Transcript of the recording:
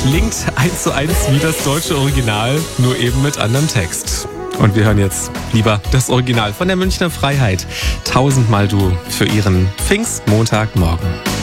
klingt 1:1 wie das deutsche Original, nur eben mit anderem Text. Und wir hören jetzt lieber das Original von der Münchner Freiheit. 1000-mal Du für ihren Pfingstmontagmorgen.